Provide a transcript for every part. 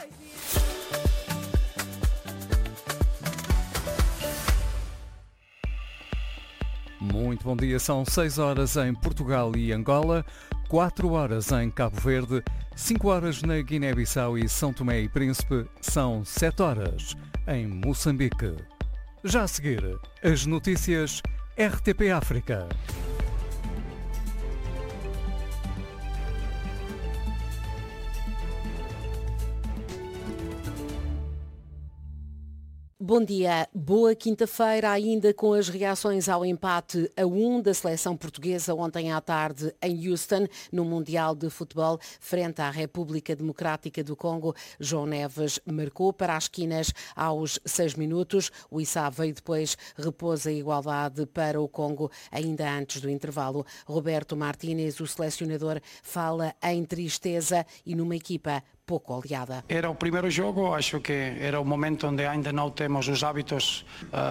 Muito bom dia, são 6 horas em Portugal e Angola, 4 horas em Cabo Verde, 5 horas na Guiné-Bissau e São Tomé e Príncipe, são 7 horas em Moçambique. Já a seguir, as notícias RTP África. Bom dia, boa quinta-feira, ainda com as reações ao empate a 1 da seleção portuguesa ontem à tarde em Houston, no Mundial de Futebol, frente à República Democrática do Congo. João Neves marcou para as esquinas aos 6 minutos. O Issa veio depois, repôs a igualdade para o Congo ainda antes do intervalo. Roberto Martínez, o selecionador, fala em tristeza e numa equipa pouco oleada. Era o primeiro jogo, acho que era o momento onde ainda não temos os hábitos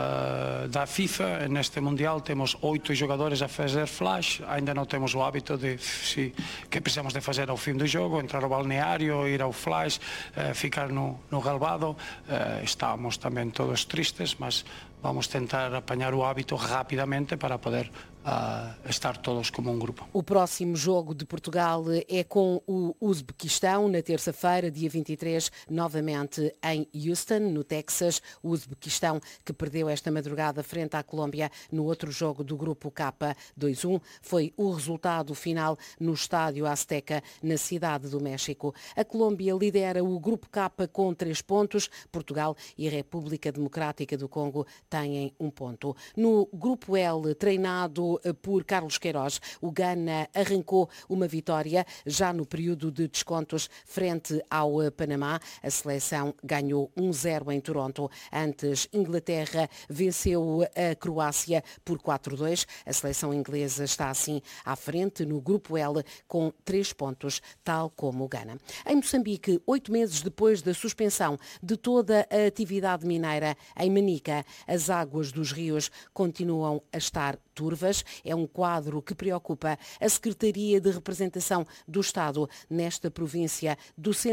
da FIFA. Neste Mundial temos 8 jogadores a fazer flash, ainda não temos o hábito que precisamos de fazer ao fim do jogo, entrar ao balneário, ir ao flash, ficar no relvado. Estamos também todos tristes, mas vamos tentar apanhar o hábito rapidamente para poder estar todos como um grupo. O próximo jogo de Portugal é com o Uzbequistão, na terça-feira, dia 23, novamente em Houston, no Texas. O Uzbequistão que perdeu esta madrugada frente à Colômbia no outro jogo do grupo K 2-1. Foi o resultado final no estádio Azteca, na cidade do México. A Colômbia lidera o grupo K com 3 pontos. Portugal e a República Democrática do Congo têm 1 ponto. No grupo L, treinado por Carlos Queiroz, o Ghana arrancou uma vitória já no período de descontos frente ao Panamá. A seleção ganhou 1-0 em Toronto. Antes, Inglaterra venceu a Croácia por 4-2. A seleção inglesa está assim à frente no grupo L com 3 pontos, tal como o Ghana. Em Moçambique, 8 meses depois da suspensão de toda a atividade mineira em Manica, as águas dos rios continuam a estar turvas. É um quadro que preocupa a Secretaria de Representação do Estado nesta província do centro